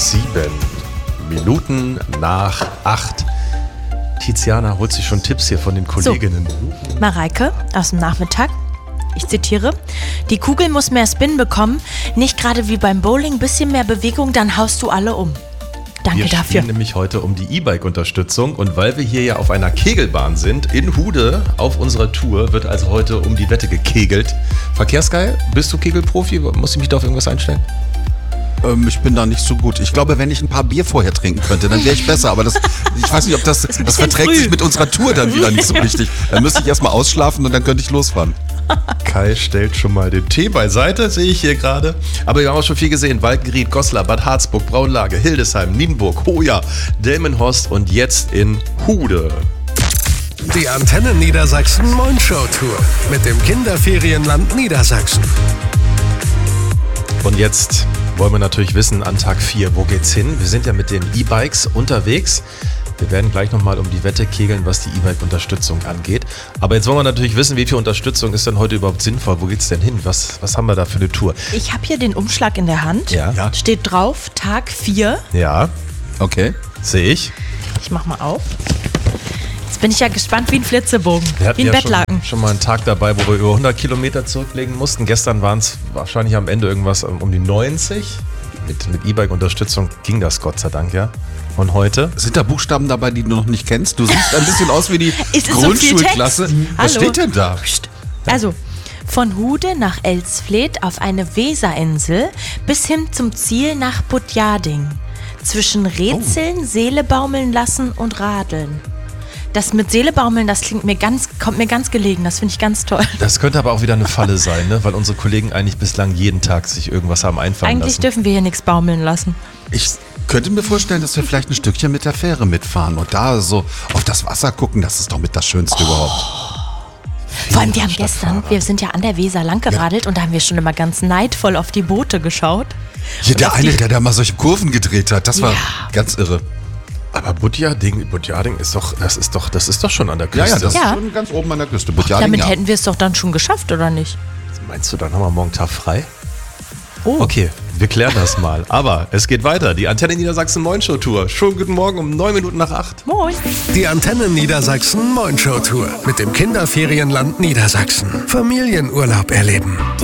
7 Minuten nach 8. Tiziana holt sich schon Tipps hier von den Kolleginnen. So, Mareike aus dem Nachmittag. Ich zitiere: Die Kugel muss mehr Spin bekommen, nicht gerade wie beim Bowling, bisschen mehr Bewegung, dann haust du alle um. Danke dafür. Wir spielen nämlich heute um die E-Bike-Unterstützung und weil wir hier ja auf einer Kegelbahn sind, in Hude auf unserer Tour, wird also heute um die Wette gekegelt. Verkehrsgeil, bist du Kegelprofi? Muss ich mich da auf irgendwas einstellen? Ich bin da nicht so gut. Ich glaube, wenn ich ein paar Bier vorher trinken könnte, dann wäre ich besser. Aber ich weiß nicht, ob das verträgt sich mit unserer Tour dann wieder nicht so richtig. Dann müsste ich erstmal ausschlafen und dann könnte ich losfahren. Kai stellt schon mal den Tee beiseite, sehe ich hier gerade. Aber wir haben auch schon viel gesehen. Walkenried, Goslar, Bad Harzburg, Braunlage, Hildesheim, Nienburg, Hoya, Delmenhorst und jetzt in Hude. Die Antenne Niedersachsen Moin-Show Tour mit dem Kinderferienland Niedersachsen. Und jetzt wollen wir natürlich wissen, an Tag 4, wo geht's hin? Wir sind ja mit den E-Bikes unterwegs. Wir werden gleich nochmal um die Wette kegeln, was die E-Bike-Unterstützung angeht. Aber jetzt wollen wir natürlich wissen, wie viel Unterstützung ist denn heute überhaupt sinnvoll? Wo geht's denn hin? Was haben wir da für eine Tour? Ich habe hier den Umschlag in der Hand. Ja. Steht drauf, Tag 4. Ja, Okay. sehe ich. Ich mach mal auf. Jetzt bin ich ja gespannt wie ein Flitzebogen, Wir hatten wie ein ja Bettlaken. schon mal einen Tag dabei, wo wir über 100 Kilometer zurücklegen mussten. Gestern waren es wahrscheinlich am Ende irgendwas um die 90. Mit E-Bike-Unterstützung ging das Gott sei Dank, ja. Und heute? Sind da Buchstaben dabei, die du noch nicht kennst? Du siehst ein bisschen aus wie die Ist es so viel Grundschulklasse. Text? Was Hallo? steht denn da? Also, von Hude nach Elsfleth auf eine Weser-Insel bis hin zum Ziel nach Budjading. Zwischen Rätseln, Seele baumeln lassen und Radeln. Das mit Seele baumeln, das kommt mir ganz gelegen. Das finde ich ganz toll. Das könnte aber auch wieder eine Falle sein, ne? Weil unsere Kollegen eigentlich bislang jeden Tag sich irgendwas haben einfallen Eigentlich lassen. dürfen wir hier nichts baumeln lassen. Ich könnte mir vorstellen, dass wir vielleicht ein Stückchen mit der Fähre mitfahren und da so auf das Wasser gucken. Das ist doch mit das Schönste überhaupt. Vor allem, wir sind ja an der Weser lang geradelt und da haben wir schon immer ganz neidvoll auf die Boote geschaut. Hier der eine, der da mal solche Kurven gedreht hat, das war ganz irre. Aber Budjading ist doch, das ist doch schon an der Küste. Das Ja. ist schon ganz oben an der Küste. Budjading, Damit ja. hätten wir es doch dann schon geschafft, oder nicht? Meinst du, dann haben wir morgen Tag frei? Oh. Okay, wir klären das mal. Aber es geht weiter. Die Antenne Niedersachsen Moin-Show Tour. Schönen guten Morgen um 9 Minuten nach 8. Moin. Die Antenne Niedersachsen Moin-Show Tour mit dem Kinderferienland Niedersachsen. Familienurlaub erleben.